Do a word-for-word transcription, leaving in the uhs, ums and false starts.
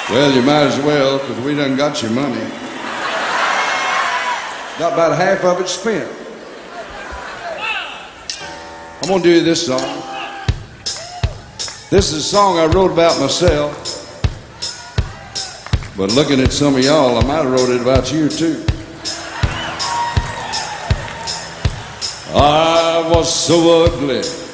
Well, you might as well, because we done got your money. Got about half of it spent. I'm going to do this song. This is a song I wrote about myself. But looking at some of y'all, I might have wrote it about you too. I was so ugly